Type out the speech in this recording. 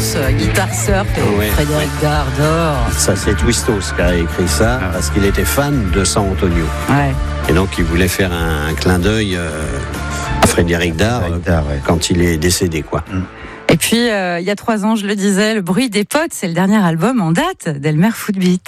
ambiance guitare surf et Frédéric Dardor. Ça, c'est Twistos qui a écrit ça parce qu'il était fan de San Antonio. Ouais. Et donc, il voulait faire un clin d'œil à Frédéric Dard quand il est décédé, quoi. Et puis, il y a 3 ans, je le disais, Le bruit des potes, c'est le dernier album en date d'Elmer Footbeat.